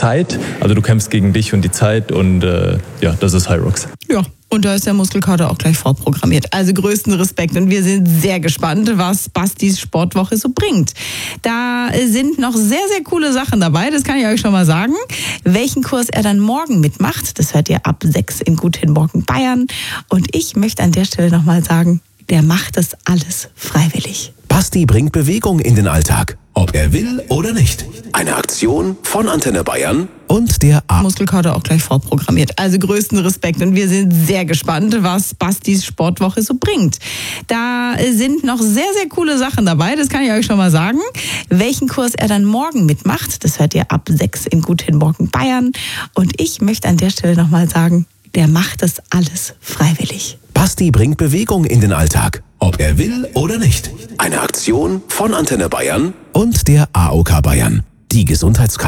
Zeit. Also du kämpfst gegen dich und die Zeit und ja, das ist Hyrox. Ja, und da ist der Muskelkater auch gleich vorprogrammiert. Also größten Respekt und wir sind sehr gespannt, was Bastis Sportwoche so bringt. Da sind noch sehr, sehr coole Sachen dabei, das kann ich euch schon mal sagen. Welchen Kurs er dann morgen mitmacht, das hört ihr ab 6 in Gut hin Morgen Bayern. Und ich möchte an der Stelle nochmal sagen, der macht das alles freiwillig. Basti bringt Bewegung in den Alltag, ob er will oder nicht. Eine Aktion von Antenne Bayern und der Muskelkater auch gleich vorprogrammiert. Also größten Respekt und wir sind sehr gespannt, was Bastis Sportwoche so bringt. Da sind noch sehr, sehr coole Sachen dabei, das kann ich euch schon mal sagen. Welchen Kurs er dann morgen mitmacht, das hört ihr ab 6 in Gut hin Morgen Bayern. Und ich möchte an der Stelle nochmal sagen, der macht das alles freiwillig. Basti bringt Bewegung in den Alltag, ob er will oder nicht. Eine Aktion von Antenne Bayern und der AOK Bayern. Die Gesundheitskarte.